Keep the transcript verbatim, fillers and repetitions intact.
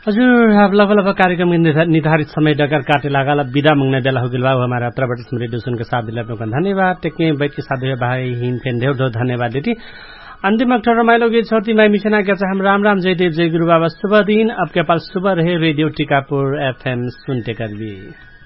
हजुर अब लगभग लगभग कार्यक्रम निर्धारित समय डगर काटे लगाला विदा मंगने बेला हो गिलबा हमारा अत्रबाट रेडियो सुन के साथ दिला आपको धन्यवाद टेके बैठ के साथ भाई हिन फेन ढेर ढेर धन्यवाद देती अंतिम अक्षर रमाइलो गीत छोटी माई मिशना के हम राम राम जय देव जय गुरु बाबा शुभ दिन आपके पास शुभ रहे रेडियो टीकापुर एफएम सुनते कर भी